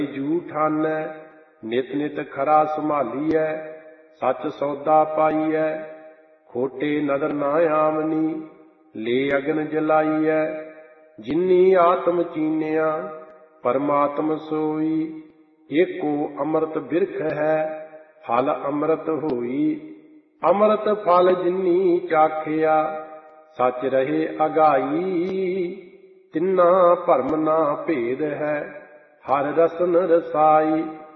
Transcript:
ਜੂ ਠਾਨੈ, ਨਿਤ ਨਿਤ ਖਰਾ ਸੰਭਾਲੀਐ, ਸੱਚ ਸੌਦਾ ਪਾਈਐ। ਖੋਟੇ ਨਦਰ ਨਾ ਆਵਨੀ, ਲੈ ਅਗਨ ਜਲਾਈਐ। ਜਿਨੀ ਆਤਮ ਚੀਨਿਆ, ਪਰਮਾਤਮ ਸੋਈ। ਏਕੋ ਅੰਮ੍ਰਿਤ ਬਿਰਖ ਹੈ, ਫਲ ਅੰਮ੍ਰਿਤ ਹੋਈ। ਅੰਮ੍ਰਿਤ ਫਲ ਜਿਨੀ ਚਾਖਿਆ, ਸੱਚ ਰਹੇ ਅਗਾਈ। ਤਿੰਨਾ ਭਰਮ ਨਾ ਭੇਦ ਹੈ, ਹਰ ਰਸਨ ਰਸਾਈ।